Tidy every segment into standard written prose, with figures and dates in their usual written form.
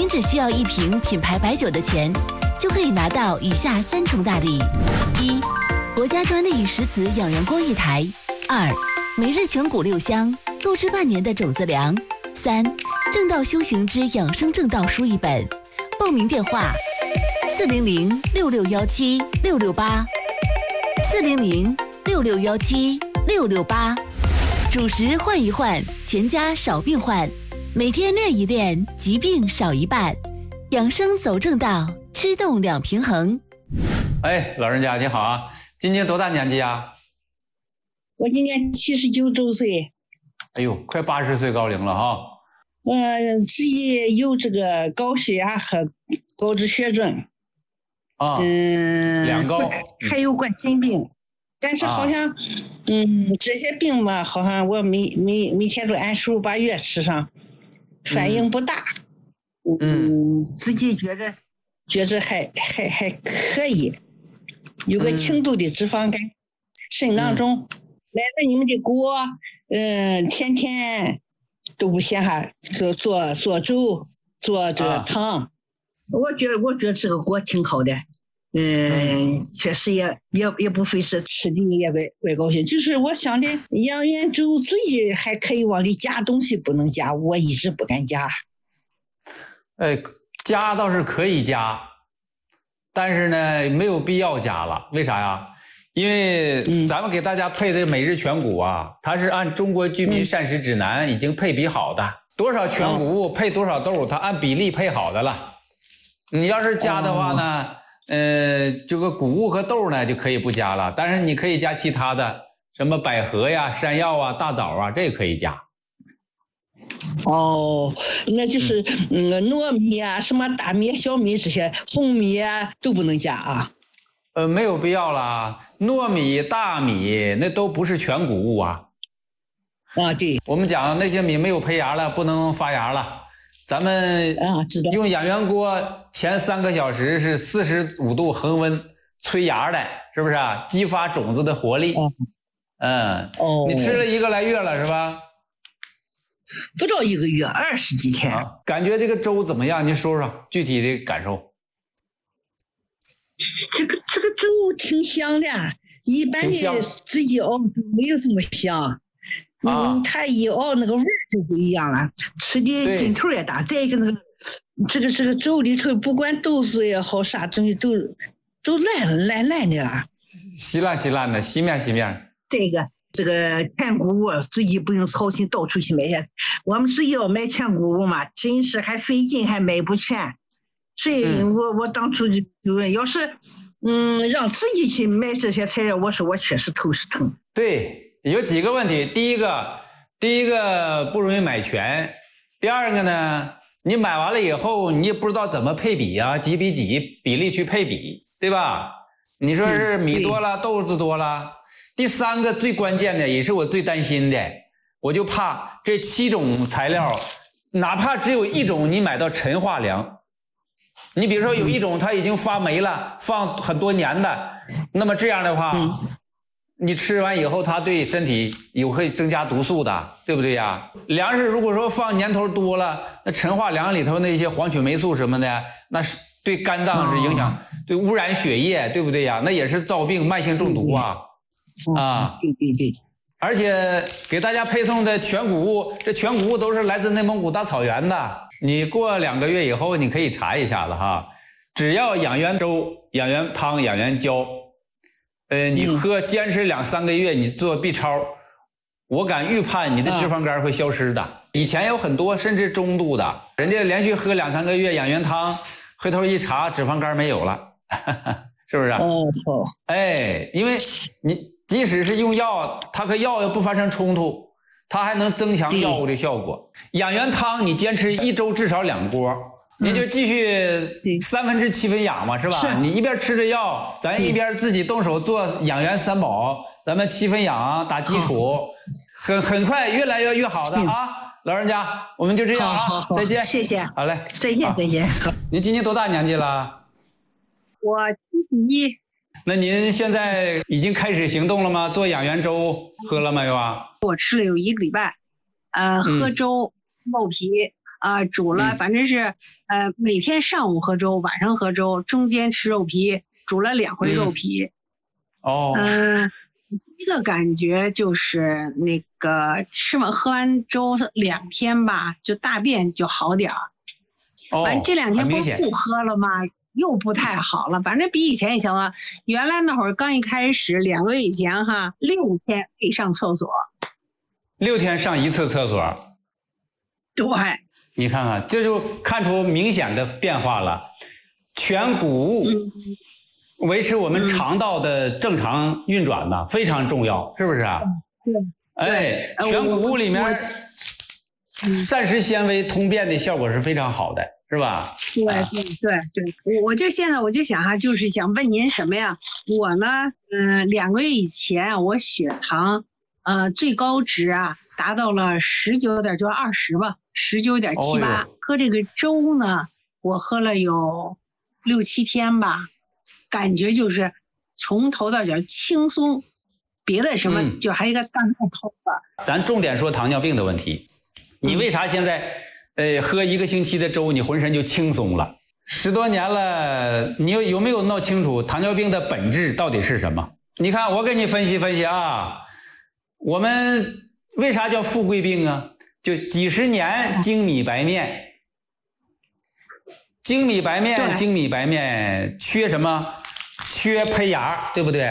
您只需要1瓶品牌白酒的钱，就可以拿到以下3重大礼：1、国家专利石子养元锅1台；2、每日全谷6香，购置半年的种子粮；3、正道修行之养生正道书1本。报名电话：400-6617-668，400-6617-668。主食换一换，全家少病患。每天练一练，疾病少一半。养生走正道，吃动2平衡。 哎，老人家你好啊，今年多大年纪啊？ 我今年79周岁。 哎呦，快80岁高龄了哈。 自己有这个高血压和高脂血症。 两高， 还有冠心病。但是好像，这些病吧，好像我每天都按15-8月吃上，反应不大。自己觉着还可以，有个轻度的脂肪肝，肾当中来了你们的锅，天天都不闲哈，做粥，做这个汤。我觉得这个锅挺好的。确实也不费事，吃的也怪高兴。就是我想的养元粥自己还可以往里加东西，不能加，我一直不敢加。 加倒是可以加，但是呢没有必要加了。为啥呀？因为咱们给大家配的每日全谷啊，它是按中国居民膳食指南已经配比好的，多少全谷物配多少豆，它按比例配好的了。你要是加的话呢，这个谷物和豆呢就可以不加了，但是你可以加其他的，什么百合呀、山药啊、大枣啊，这个可以加。 那就是糯米啊、什么大米、小米这些红米啊都不能加啊。 没有必要啦，糯米、大米那都不是全谷物啊。 对， 我们讲那些米没有胚芽了，不能发芽了。咱们用养元锅前3个小时是45度恒温催芽的，是不是啊？激发种子的活力。你吃了1个来月了是吧？ 不到1个月，20几天。 感觉这个粥怎么样？您说说具体的感受。 这个粥挺香的，一般的自己熬粥没有这么香。它一熬那个味儿就不一样了，吃的劲头也大。再一个那个这个粥里头不管豆子也好啥东西都烂的了， 稀烂的，稀面。 这个全谷物自己不用操心到处去买去，我们自己要买全谷物嘛，真是还费劲，还买不全。所以我当初就问，要是让自己去买这些材料，我说我确实头是疼。 对。有几个问题，第一个不容易买全，第二个呢，你买完了以后你也不知道怎么配比啊，几比几比例去配比，对吧？你说是米多了，豆子多了。第3个最关键的也是我最担心的，我就怕这7种材料哪怕只有1种你买到陈化粮，你比如说有1种它已经发霉了，放很多年的，那么这样的话你吃完以后它对身体也会增加毒素的，对不对呀？粮食如果说放年头多了，那陈化粮里头那些黄曲霉素什么的，那是对肝脏是影响，对污染血液，对不对呀？那也是造病慢性中毒啊。 对。 而且给大家配送的全谷物，这全谷物都是来自内蒙古大草原的，你过2个月以后你可以查一下子哈，只要养元粥、养元汤、养元胶你坚持2-3个月，你做 B 超，我敢预判你的脂肪肝会消失的。以前有很多甚至中度的，人家连续喝2-3个月养元汤，回头一查脂肪肝没有了，是不是？因为你即使是用药，它和药又不发生冲突，它还能增强药物的效果。养元汤你坚持1周至少2锅。你就继续7/3养嘛，是吧？你一边吃着药，咱一边自己动手做养元3宝，咱们7分养打基础，很快越来越好的啊！老人家，我们就这样啊，再见， 谢谢， 好嘞， 再见。 您今年多大年纪了？ 我71。 那您现在已经开始行动了吗？做养元粥喝了没有啊？ 我吃了有1个礼拜，喝粥、豆皮。 煮了，反正是每天上午喝粥，晚上喝粥，中间吃肉皮，煮了2回肉皮。第一个感觉就是那个喝完粥2天吧，就大便就好点儿。完这2天不喝了吗？又不太好了，反正比以前也强了。原来那会儿刚一开始2个月以前哈，6天可以上厕所 ，6天上1次厕所。 对， 你看看，这就看出明显的变化了。全谷物维持我们肠道的正常运转呢，非常重要，是不是啊？对。全谷物里面膳食纤维通便的效果是非常好的，是吧？ 对。我就现在想哈，就是想问您什么呀？我呢，2个月以前我血糖最高值达到了19.9，就20吧，19.78。喝这个粥呢，我喝了有6、7天吧，感觉就是从头到脚轻松，别的什么就还有一个大头发。 咱重点说糖尿病的问题，你为啥现在喝1个星期的粥，你浑身就轻松了？10多年了，你有没有闹清楚糖尿病的本质到底是什么？你看，我给你分析分析啊。我们为啥叫富贵病啊？就几十年精米白面，精米白面缺什么？缺胚芽，对不对？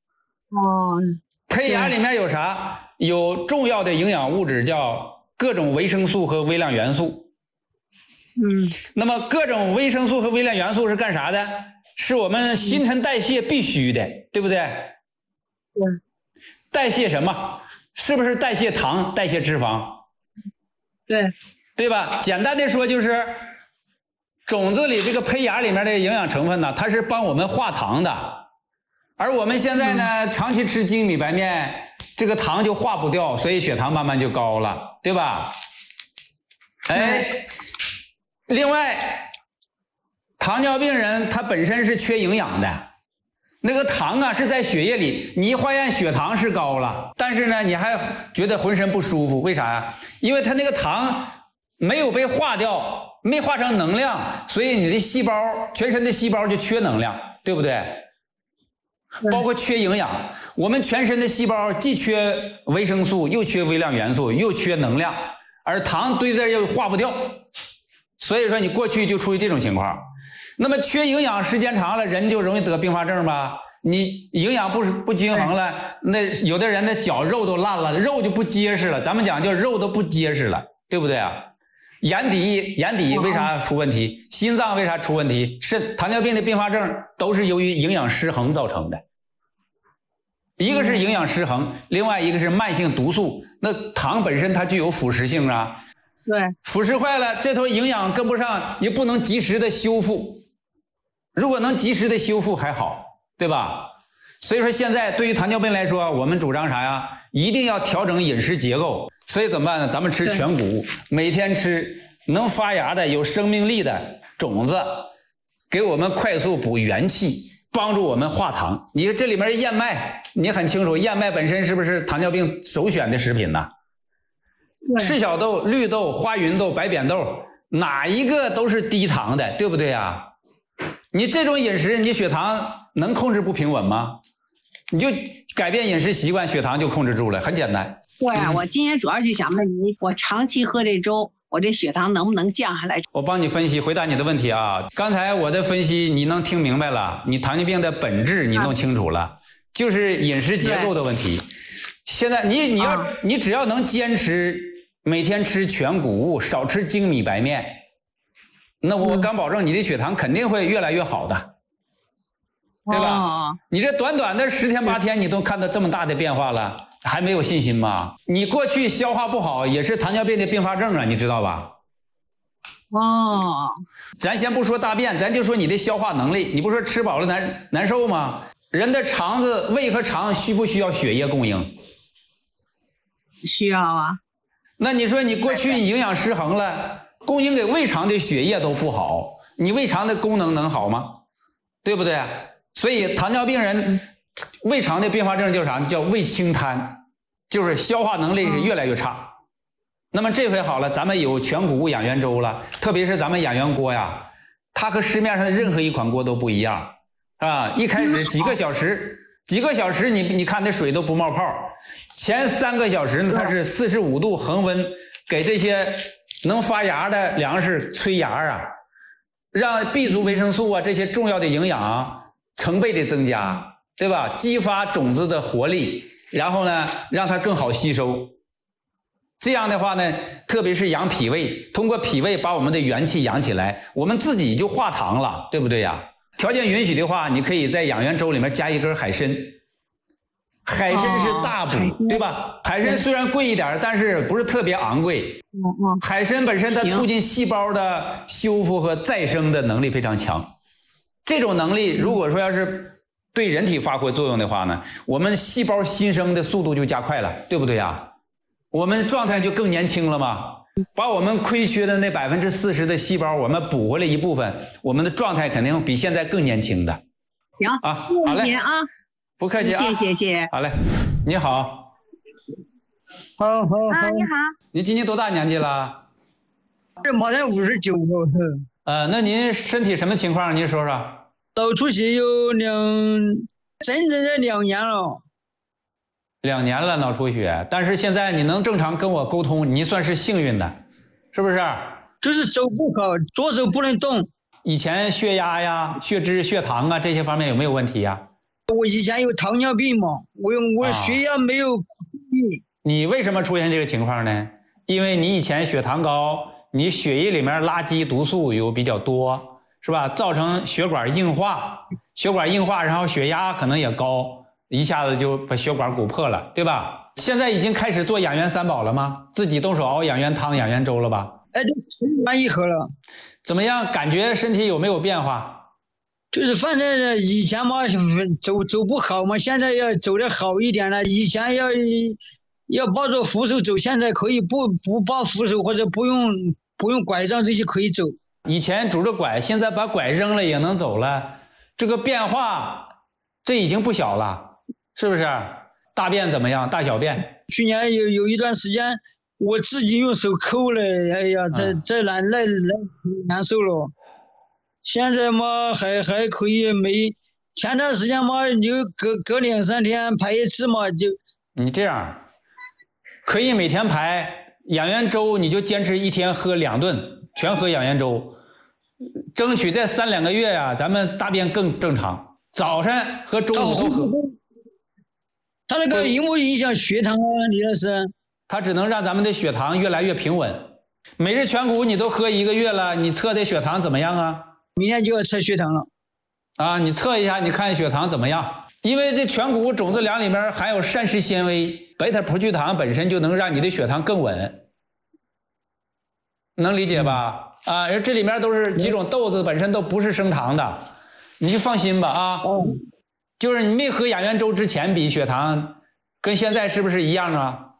胚芽里面有啥？有重要的营养物质，叫各种维生素和微量元素。那么各种维生素和微量元素是干啥的？是我们新陈代谢必须的，对不对？代谢什么？是不是代谢糖、代谢脂肪？对吧？简单的说就是种子里这个胚芽里面的营养成分呢，它是帮我们化糖的。而我们现在呢，长期吃精米白面，这个糖就化不掉，所以血糖慢慢就高了，对吧？另外，糖尿病人他本身是缺营养的，那个糖是在血液里，你一化验血糖是高了，但是呢你还觉得浑身不舒服，为啥呀？因为它那个糖没有被化掉，没化成能量，所以你的细胞，全身的细胞就缺能量，对不对？包括缺营养，我们全身的细胞既缺维生素，又缺微量元素，又缺能量，而糖堆在又化不掉，所以说你过去就出于这种情况。那么缺营养时间长了，人就容易得并发症吧？你营养不均衡了，那有的人的脚肉都烂了，肉就不结实了，咱们讲叫肉都不结实了，对不对啊？眼底为啥出问题？心脏为啥出问题？糖尿病的并发症都是由于营养失衡造成的。一个是营养失衡，另外一个是慢性毒素。那糖本身它具有腐蚀性啊， 对， 腐蚀坏了，这头营养跟不上，也不能及时的修复。如果能及时的修复还好，对吧？所以说现在对于糖尿病来说，我们主张啥呀？一定要调整饮食结构。所以怎么办呢？咱们吃全谷物，每天吃能发芽的、有生命力的种子，给我们快速补元气，帮助我们化糖。你说这里面燕麦，你很清楚，燕麦本身是不是糖尿病首选的食品呢？赤小豆、绿豆、花芸豆、白扁豆，哪一个都是低糖的，对不对啊？你这种饮食，你血糖能控制不平稳吗？你就改变饮食习惯，血糖就控制住了，很简单。 对啊，我今天主要就想问你，我长期喝这粥，我这血糖能不能降下来？ 我帮你分析，回答你的问题啊。刚才我的分析你能听明白了，你糖尿病的本质你弄清楚了，就是饮食结构的问题。现在你只要能坚持每天吃全谷物，少吃精米白面，那我敢保证你的血糖肯定会越来越好的，对吧？你这短短的10天8天，你都看到这么大的变化了。还没有信心吗？你过去消化不好也是糖尿病的并发症啊，你知道吧？咱先不说大便，咱就说你的消化能力。你不说吃饱了难受吗？人的肠子、胃和肠需不需要血液供应？ 需要啊。 那你说你过去营养失衡了，供应给胃肠的血液都不好，你胃肠的功能能好吗？对不对？所以糖尿病人胃肠的并发症叫啥？叫胃清瘫，就是消化能力是越来越差。 那么这回好了，咱们有全谷物养元粥了，特别是咱们养元锅呀，它和市面上的任何一款锅都不一样啊！一开始几个小时你看那水都不冒泡，前3个小时呢，它是45度恒温，给这些能发芽的粮食催芽啊，让 B 族维生素啊这些重要的营养成倍的增加，对吧？激发种子的活力，然后呢，让它更好吸收。这样的话呢，特别是养脾胃，通过脾胃把我们的元气养起来，我们自己就化糖了，对不对呀？条件允许的话，你可以在养元粥里面加一根海参。海参是大补，对吧？海参虽然贵一点，但是不是特别昂贵。海参本身它促进细胞的修复和再生的能力非常强。这种能力如果说要是对人体发挥作用的话呢，我们细胞新生的速度就加快了，对不对呀？我们状态就更年轻了嘛，把我们亏缺的那40%的细胞，我们补回来一部分，我们的状态肯定比现在更年轻的。 行啊，好嘞啊，不客气啊， 谢谢。 好嘞，你好。 好啊， 你好。 您今年多大年纪了？ 这马上59了。 那您身体什么情况？您说说。 脑出血有整整2年了。 2年了脑出血，但是现在你能正常跟我沟通，你算是幸运的，是不是？ 就是走不好，左手不能动。 以前血压呀、血脂、血糖啊这些方面有没有问题呀？ 我以前有糖尿病嘛，我血压没有。 你为什么出现这个情况呢？因为你以前血糖高，你血液里面垃圾毒素有比较多，是吧？造成血管硬化，然后血压可能也高。一下子就把血管鼓破了，对吧？现在已经开始做养元3宝了吗？自己动手熬养元汤、养元粥了吧？ 哎，就吃完1盒了。 怎么样？感觉身体有没有变化？ 就是反正以前嘛走不好嘛，现在要走得好一点了。以前要抱着扶手走，现在可以不抱扶手或者不用拐杖这些可以走。 以前拄着拐，现在把拐扔了也能走了，这个变化这已经不小了。是不是？大便怎么样？大小便？ 去年有一段时间，我自己用手抠了，哎呀，这难受了。现在嘛还可以，前段时间嘛你就隔2、3天排一次嘛就。 你这样，可以每天排养元粥，你就坚持1天喝2顿，全喝养元粥，争取在3、2个月呀，咱们大便更正常。早上和中午都喝。 它那个有没有影响血糖啊？李老师？ 它只能让咱们的血糖越来越平稳。每日全谷你都喝1个月了，你测的血糖怎么样啊？ 明天就要测血糖了。 啊，你测一下，你看血糖怎么样？因为这全谷物种子粮里面含有膳食纤维，贝塔葡聚糖本身就能让你的血糖更稳，能理解吧？啊，这里面都是几种豆子，本身都不是升糖的，你就放心吧啊。就是你没喝养元粥之前比血糖跟现在是不是一样啊？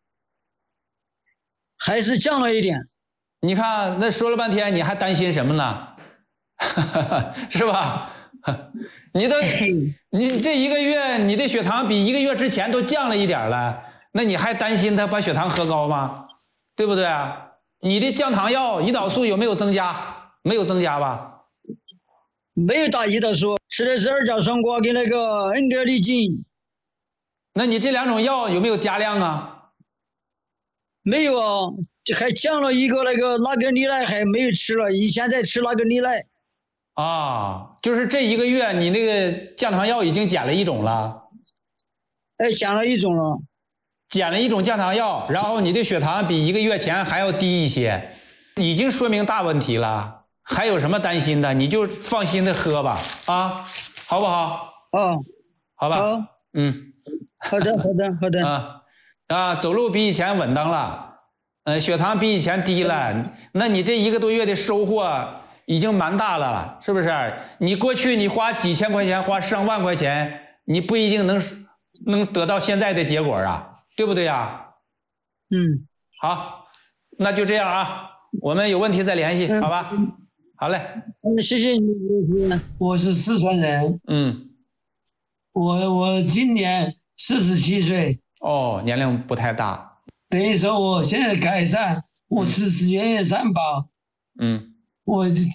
还是降了一点。 你看那说了半天你还担心什么呢？是吧？你这1个月你的血糖比1个月之前都降了一点了，那你还担心他把血糖喝高吗？对不对啊？你的降糖药胰岛素有没有增加？没有增加吧？ 没有打胰岛素，吃的是2甲双胍跟那个恩格利净。 那你这2种药有没有加量啊？ 没有啊，还降了一个那个拉格尼赖，还没有吃了，以前在吃拉格尼赖。 啊，就是这1个月你那个降糖药已经减了1种了。 哎，减了1种了。 减了1种降糖药，然后你的血糖比1个月前还要低一些，已经说明大问题了。还有什么担心的？你就放心的喝吧，啊，好不好？ 哦， 好吧。 好，好的。 走路比以前稳当了，血糖比以前低了，那你这1个多月的收获已经蛮大了，是不是？你过去你花几千块钱，花上万块钱，你不一定能得到现在的结果啊，对不对啊？好，那就这样啊，我们有问题再联系，好吧？好嘞， 谢谢你。 我是四川人。我今年47岁。 哦，年龄不太大。 等于说我现在改善，我吃食盐3宝， 嗯， 我